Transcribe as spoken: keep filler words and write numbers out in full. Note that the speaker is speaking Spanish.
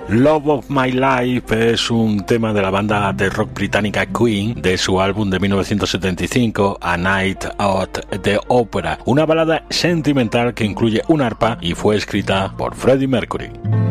Love of My Life es un tema de la banda de rock británica Queen de su álbum de mil novecientos setenta y cinco, A Night at the Opera, una balada sentimental que incluye un arpa y fue escrita por Freddie Mercury.